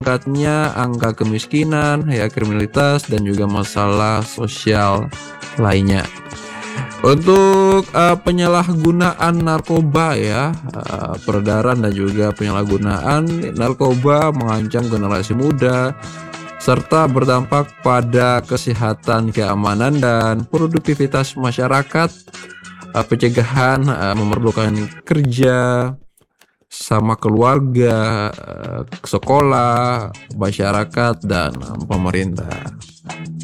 meningkatnya angka kemiskinan, ya kriminalitas dan juga masalah sosial lainnya. Untuk penyalahgunaan narkoba ya, peredaran dan juga penyalahgunaan narkoba mengancam generasi muda serta berdampak pada kesehatan, keamanan dan produktivitas masyarakat. Pencegahan memerlukan kerja sama keluarga, sekolah, masyarakat dan pemerintah.